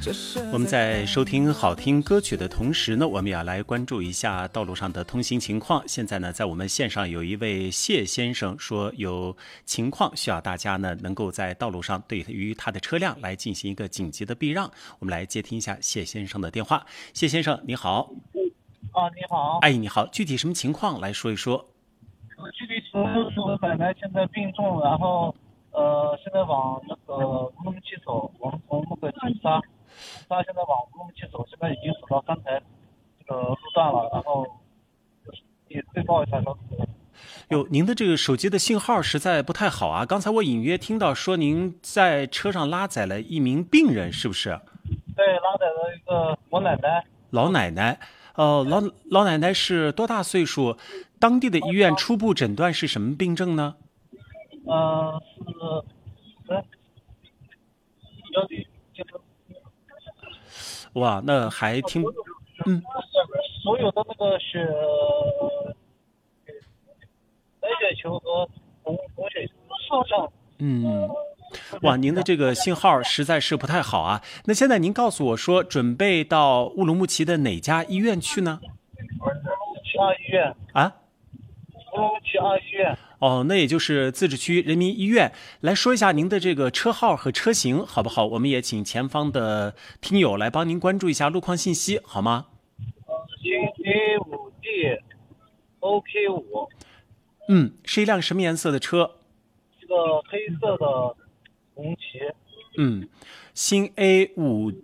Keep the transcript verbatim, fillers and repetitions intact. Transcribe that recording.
我们在收听好听歌曲的同时呢，我们也要来关注一下道路上的通行情况。现在呢，在我们线上有一位谢先生说有情况需要大家呢能够在道路上对于他的车辆来进行一个紧急的避让。我们来接听一下谢先生的电话。谢先生你好。 啊，你好。 哎，你好，具体什么情况来说一说？ 具体是我奶奶现在病重，然后呃，现在往那个乌鲁木齐走，我们从那个金沙，金沙现在往乌鲁木齐走，现在已经走到刚才这个路段了，然后也汇报一下消息。 哟，您的这个手机的信号实在不太好啊！刚才我隐约听到说您在车上拉载了一名病人，是不是？ 对，拉载了一个我奶奶。 老奶奶，呃，老老奶奶是多大岁数？当地的医院初步诊断是什么病症呢？ 呃，是，嗯，腰椎间盘。 哇，那还挺，嗯， 所有的那个血白血球和红红血球上上。 嗯，哇，您的这个信号实在是不太好啊。那现在您告诉我说，准备到乌鲁木齐的哪家医院去呢？ 乌鲁木齐二医院。 啊？ 乌鲁木齐二医院。 哦，那也就是自治区人民医院。来说一下您的这个车号和车型，好不好？我们也请前方的听友来帮您关注一下路况信息，好吗？ 新 A 五 D O K 五。 嗯，是一辆什么颜色的车？ 一个黑色的红旗。 嗯，新 A 五